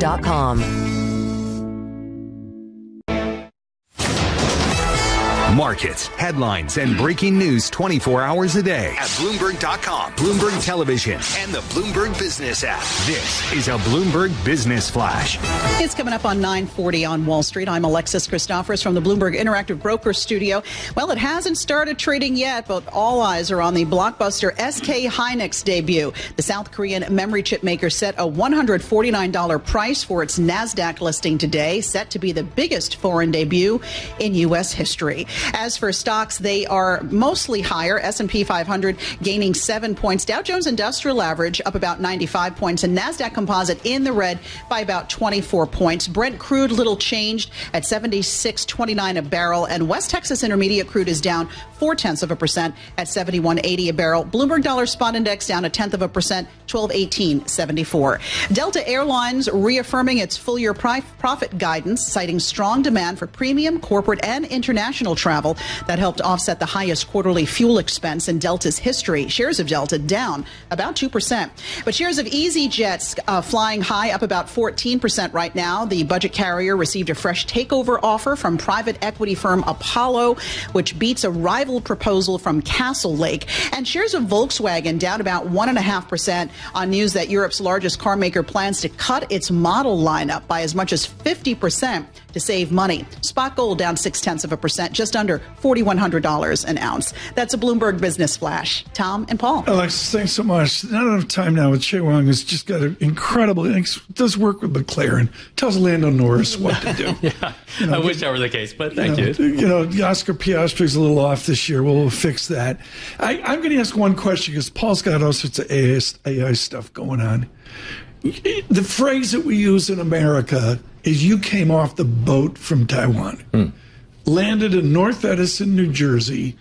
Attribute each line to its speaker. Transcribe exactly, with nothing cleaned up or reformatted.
Speaker 1: dot com.
Speaker 2: Markets, headlines, and breaking news twenty-four hours a day at Bloomberg dot com, Bloomberg Television, and the Bloomberg Business app. This is a Bloomberg Business Flash.
Speaker 3: It's coming up on nine forty on Wall Street. I'm Alexis Christophorous from the Bloomberg Interactive Broker Studio. Well, it hasn't started trading yet, but all eyes are on the blockbuster S K Hynix debut. The South Korean memory chip maker set a one hundred forty-nine dollars price for its NASDAQ listing today, set to be the biggest foreign debut in U S history. As for stocks, they are mostly higher. S and P five hundred gaining seven points. Dow Jones Industrial Average up about ninety-five points. And NASDAQ Composite in the red by about twenty-four points. Brent crude little changed at seventy-six twenty-nine a barrel. And West Texas Intermediate crude is down four tenths of a percent at seventy-one eighty a barrel. Bloomberg Dollar Spot Index down a tenth of a percent, twelve eighteen seventy-four. Delta Airlines reaffirming its full year profit guidance, citing strong demand for premium, corporate, and international travel that helped offset the highest quarterly fuel expense in Delta's history. Shares of Delta down about two percent. But shares of EasyJet uh, flying high, up about fourteen percent right now. The budget carrier received a fresh takeover offer from private equity firm Apollo, which beats a rival proposal from Castle Lake. And shares of Volkswagen down about one point five percent on news that Europe's largest car maker plans to cut its model lineup by as much as fifty percent to save money. Spot gold down six tenths of a percent, just under four thousand one hundred dollars an ounce. That's a Bloomberg Business Flash. Tom and Paul.
Speaker 4: Alexis, thanks so much. Not enough time now with Shea Wong, who's just got an incredible, does work with McLaren, tells Lando Norris what to do.
Speaker 5: yeah,
Speaker 4: you know,
Speaker 5: I wish that were the case, but thank
Speaker 4: you. Know,
Speaker 5: you.
Speaker 4: You know, Oscar Piastri's a little off this year. We'll fix that. I, I'm going to ask one question because Paul's got all sorts of A I stuff going on. The phrase that we use in America is you came off the boat from Taiwan, mm. landed in North Edison, New Jersey,